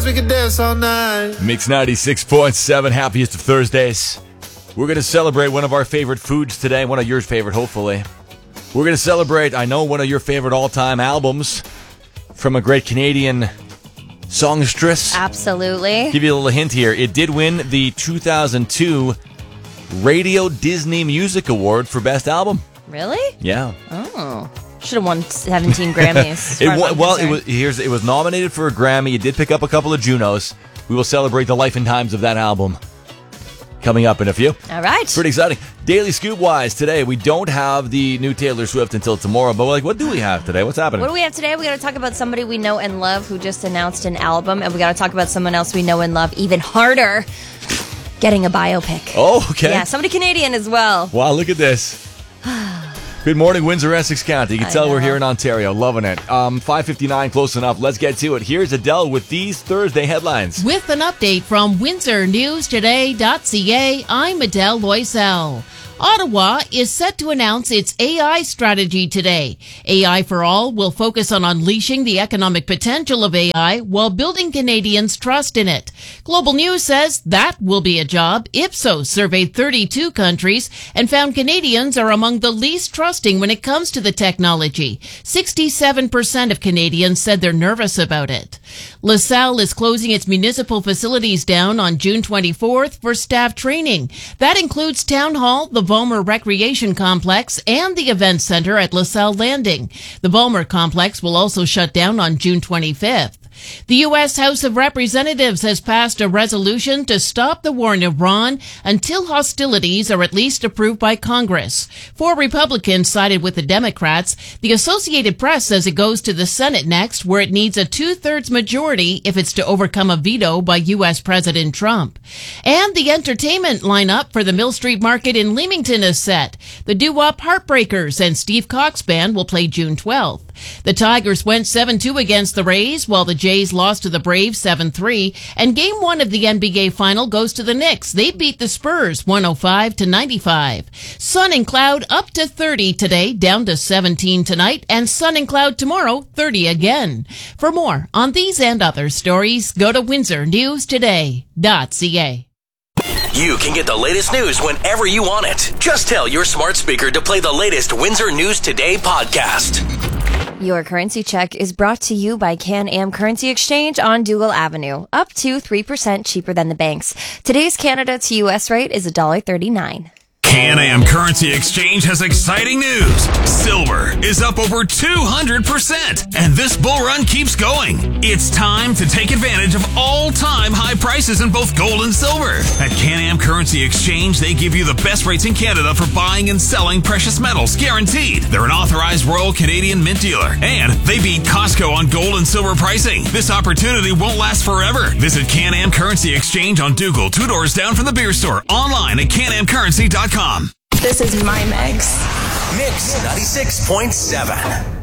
We can dance all night. Mix 96.7, happiest of Thursdays. We're going to celebrate one of our favorite foods today, one of yours favorite, hopefully. We're going to celebrate, I know, one of your favorite all-time albums from a great Canadian songstress. Absolutely. Give you a little hint here. It did win the 2002 Radio Disney Music Award for Best Album. Really? Yeah. Oh. Should have won 17 Grammys. It was nominated for a Grammy. It did pick up a couple of Junos. We will celebrate the life and times of that album coming up in a few. All right. Pretty exciting. Daily Scoop-wise, today we don't have the new Taylor Swift until tomorrow, but what do we have today? What's happening? What do we have today? We got to talk about somebody we know and love who just announced an album, and we got to talk about someone else we know and love even harder, getting a biopic. Oh, okay. Yeah, somebody Canadian as well. Wow, look at this. Good morning, Windsor, Essex County. You can tell we're here in Ontario. Loving it. 5:59, close enough. Let's get to it. Here's Adele with these Thursday headlines. With an update from WindsorNewsToday.ca, I'm Adele Loisel. Ottawa is set to announce its AI strategy today. AI for All will focus on unleashing the economic potential of AI while building Canadians' trust in it. Global News says that will be a job. Ipsos surveyed 32 countries and found Canadians are among the least trusting when it comes to the technology. 67% of Canadians said they're nervous about it. LaSalle is closing its municipal facilities down on June 24th for staff training. That includes Town Hall, the Vollmer Recreation Complex, and the Event Center at LaSalle Landing. The Vollmer Complex will also shut down on June 25th. The U.S. House of Representatives has passed a resolution to stop the war in Iran until hostilities are at least approved by Congress. 4 Republicans sided with the Democrats. The Associated Press says it goes to the Senate next, where it needs a 2/3 majority if it's to overcome a veto by U.S. President Trump. And the entertainment lineup for the Mill Street Market in Leamington is set. The doo-wop Heartbreakers and Steve Cox Band will play June 12th. The Tigers went 7-2 against the Rays, while the Jays lost to the Braves 7-3, and Game 1 of the NBA Final goes to the Knicks. They beat the Spurs 105-95. Sun and cloud up to 30 today, down to 17 tonight, and sun and cloud tomorrow, 30 again. For more on these and other stories, go to WindsorNewsToday.ca. You can get the latest news whenever you want it. Just tell your smart speaker to play the latest Windsor News Today podcast. Your currency check is brought to you by Can-Am Currency Exchange on Dougal Avenue. Up to 3% cheaper than the banks. Today's Canada to U.S. rate is $1.39. Can-Am Currency Exchange has exciting news. Silver is up over 200%, and this bull run keeps going. It's time to take advantage of all-time high prices in both gold and silver. At Can-Am Currency Exchange, they give you the best rates in Canada for buying and selling precious metals, guaranteed. They're an authorized Royal Canadian Mint dealer, and they beat Costco on gold and silver pricing. This opportunity won't last forever. Visit Can-Am Currency Exchange on Dougal, 2 doors down from the beer store, online at canamcurrency.com. This is my mix. Mix 96.7.